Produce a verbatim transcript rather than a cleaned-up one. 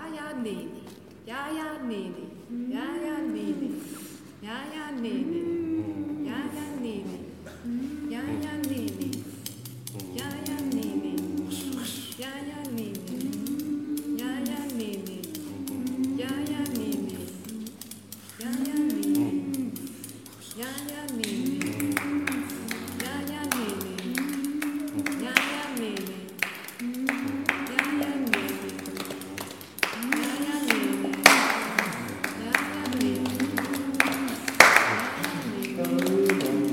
ja nee nee, ja ja nee nee, ja ja nee nee, ja ja nee nee, ja ja nee nee, ja ja nee nee, ja ja nee nee, ja ja nee nee, ja ja nee nee, ja ja nee nee, ja ja nee nee, ja ja nee nee, ja ja nee nee, ja ja nee nee. Oh,